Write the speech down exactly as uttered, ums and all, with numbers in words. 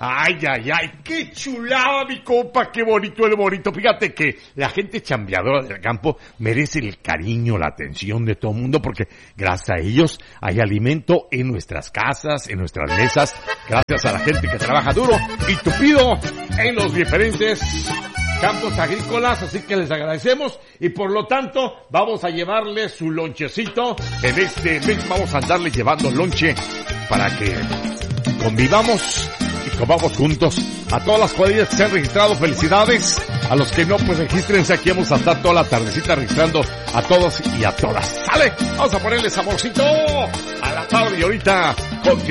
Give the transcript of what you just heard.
Ay, ay, ay, qué chulada, mi compa, qué bonito el bonito. Fíjate que la gente chambeadora del campo merece el cariño, la atención de todo el mundo, porque gracias a ellos hay alimento en nuestras casas, en nuestras mesas, gracias a la gente que trabaja duro y tupido en los diferentes campos agrícolas, así que les agradecemos y por lo tanto vamos a llevarles su lonchecito. En este mes vamos a andarles llevando lonche para que convivamos y comamos juntos. A todas las cuadrillas que se han registrado, felicidades. A los que no, pues regístrense, aquí vamos a estar toda la tardecita registrando a todos y a todas. ¡Sale! Vamos a ponerle saborcito a la tarde y ahorita continuamos.